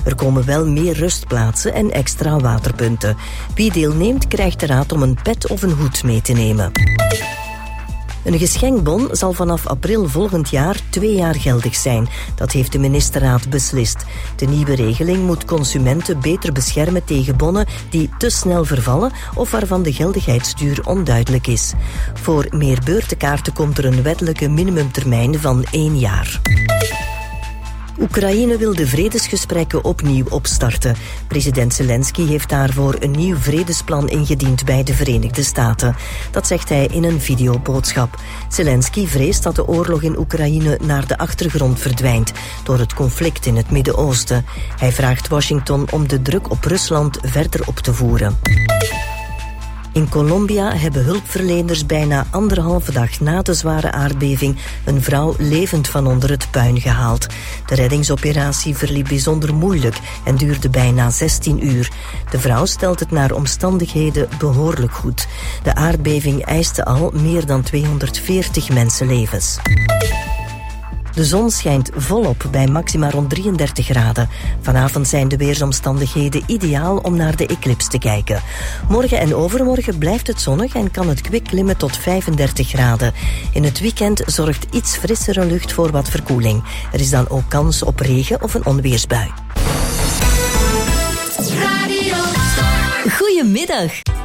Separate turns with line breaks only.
Er komen wel meer rustplaatsen en extra waterpunten. Wie deelneemt krijgt de raad om een pet of een hoed mee te nemen. Een geschenkbon zal vanaf april volgend jaar 2 jaar geldig zijn. Dat heeft de ministerraad beslist. De nieuwe regeling moet consumenten beter beschermen tegen bonnen die te snel vervallen of waarvan de geldigheidsduur onduidelijk is. Voor meer beurtenkaarten komt er een wettelijke minimumtermijn van 1 jaar. Oekraïne wil de vredesgesprekken opnieuw opstarten. President Zelensky heeft daarvoor een nieuw vredesplan ingediend bij de Verenigde Staten. Dat zegt hij in een videoboodschap. Zelensky vreest dat de oorlog in Oekraïne naar de achtergrond verdwijnt door het conflict in het Midden-Oosten. Hij vraagt Washington om de druk op Rusland verder op te voeren. In Colombia hebben hulpverleners bijna 1,5 dag na de zware aardbeving een vrouw levend van onder het puin gehaald. De reddingsoperatie verliep bijzonder moeilijk en duurde bijna 16 uur. De vrouw stelt het naar omstandigheden behoorlijk goed. De aardbeving eiste al meer dan 240 mensenlevens. De zon schijnt volop bij maxima rond 33 graden. Vanavond zijn de weersomstandigheden ideaal om naar de eclips te kijken. Morgen en overmorgen blijft het zonnig en kan het kwik klimmen tot 35 graden. In het weekend zorgt iets frissere lucht voor wat verkoeling. Er is dan ook kans op regen of een onweersbui.
Goedemiddag.